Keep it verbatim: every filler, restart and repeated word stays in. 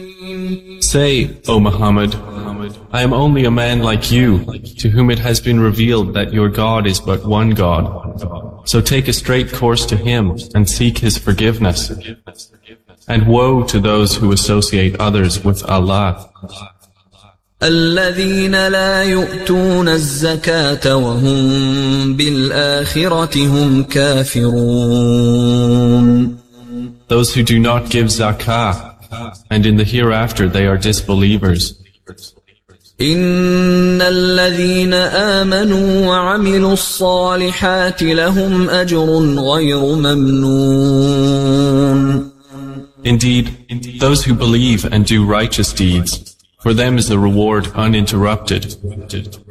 Say, O Muhammad, I am only a man like you, to whom it has been revealed that your God is but one God. So take a straight course to Him and seek His forgiveness. And woe to those who associate others with Allah. الذين لا يؤتون الزكاة وهم بالآخرة هم كافرون. Those who do not give zakah, and in the hereafter they are disbelievers. إن الذين آمنوا وعملوا الصالحات لهم أجر غير ممنون. Indeed, those who believe and do righteous deeds, for them is the reward uninterrupted.